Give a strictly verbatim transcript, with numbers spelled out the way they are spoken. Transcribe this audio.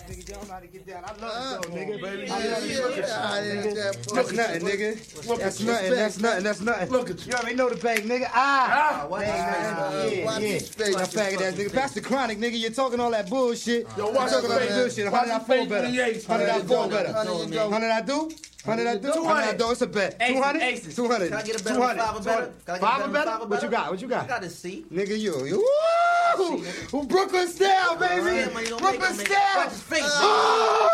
Nigga, you don't know how to get down. I love it, though, nigga. Baby, I love yeah, it. yeah, yeah, yeah. That's nothing, nigga. That's nothing, that's nothing, that's nothing. Look at you. You already know the bag, nigga. Ah! Ah, Watch uh, yeah, watch yeah. his face. Now, faggot ass nigga. Pass the chronic, nigga. You're talking all that bullshit. Yo, You're watch talking all that his face. bullshit. Watch Hundred I his four face better. in the A's. Hundred I four better. Hundred you go. Hundred I do? Hundred I do? Two Hundred I hundred. do? It's a bet. Two hundred? Two hundred. Can I get a Two better hundred. five or better? Can I get a Five or better better? five or What you got? What you got? I got a C. Nigga, you. you woo! Brooklyn style, baby. Yeah, man, you don't make Brooklyn no make- style. Watch his face, Oh!